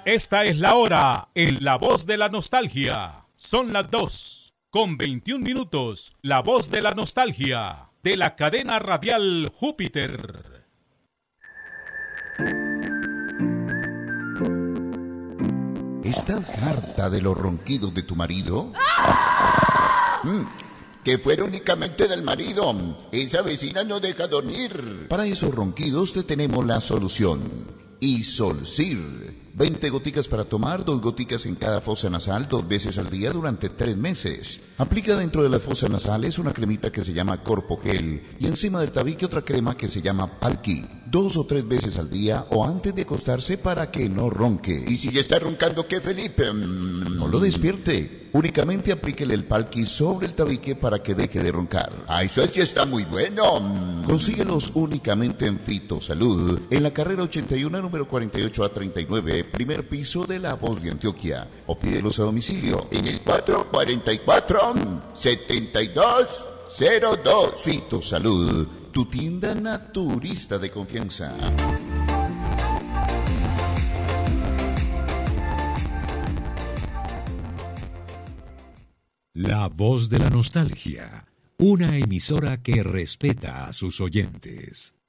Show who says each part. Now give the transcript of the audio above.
Speaker 1: Esta es la hora en La Voz de la Nostalgia. Son las 2:21. La Voz de la Nostalgia, de la cadena radial Júpiter.
Speaker 2: ¿Estás harta de los ronquidos de tu marido? Que fuera únicamente del marido. Esa vecina no deja dormir. Para esos ronquidos te tenemos la solución. Isolcir. 20 goticas para tomar, 2 goticas en cada fosa nasal, 2 veces al día durante 3 meses. Aplica dentro de las fosas nasales una cremita que se llama Corpogel y encima del tabique otra crema que se llama Palki. 2 o 3 veces al día o antes de acostarse para que no ronque. ¿Y si ya está roncando qué, Felipe? No lo despierte. Únicamente aplíquele el Palki sobre el tabique para que deje de roncar. Eso sí está muy bueno. Consíguelos únicamente en Fitosalud, en la carrera 81, número 48A39, primer piso de La Voz de Antioquia. O pídelos a domicilio en el 444-7202. Fitosalud, tu tienda naturista de confianza.
Speaker 3: La Voz de la Nostalgia, una emisora que respeta a sus oyentes.